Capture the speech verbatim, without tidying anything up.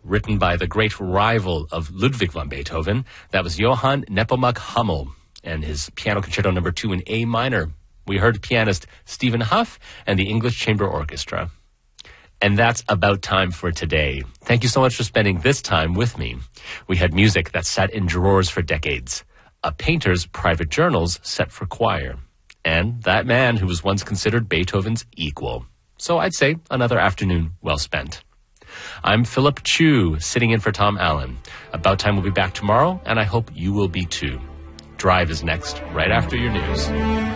written by the great rival of Ludwig van Beethoven. That was Johann Nepomuk Hummel and his Piano Concerto number two in A minor. We heard pianist Stephen Huff and the English Chamber Orchestra. And that's about time for today. Thank you so much for spending this time with me. We had music that sat in drawers for decades, a painter's private journals set for choir, and that man who was once considered Beethoven's equal. So I'd say another afternoon well spent. I'm Philip Chu, sitting in for Tom Allen. About Time will be back tomorrow, and I hope you will be too. Drive is next, right after your news.